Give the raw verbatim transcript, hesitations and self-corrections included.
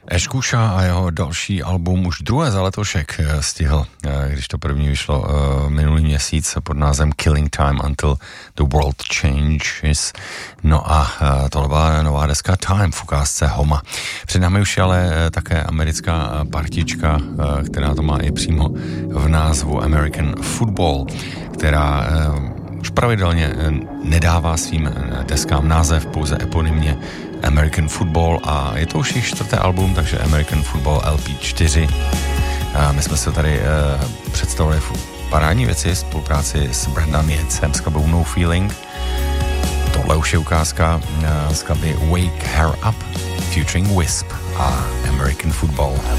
Eškuša a jeho další album už druhé za letošek stihl, když to první vyšlo minulý měsíc pod názvem Killing Time Until the World Changes. No a tohle byla nová deska Time v ukázce Homa. Před námi už je ale také americká partička, která to má i přímo v názvu American Football, která už pravidelně nedává svým deskám název, pouze eponymně American Football, a je to už jejich čtvrté album, takže American Football L P čtyři. A my jsme se tady uh, představili v parádní věci v spolupráci s Brandem Jecem s skladbou No Feeling. Tohle už je ukázka uh, skladby Wake Her Up featuring Wisp a American Football.